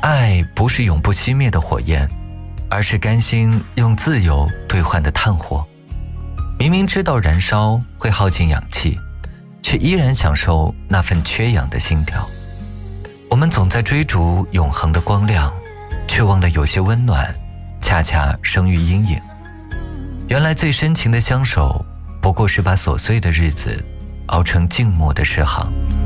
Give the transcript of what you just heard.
爱不是永不熄灭的火焰，而是甘心用自由兑换的炭火。明明知道燃烧会耗尽氧气，却依然享受那份缺氧的心跳。我们总在追逐永恒的光亮，却忘了有些温暖恰恰生于阴影。原来最深情的相守，不过是把琐碎的日子熬成静默的诗行。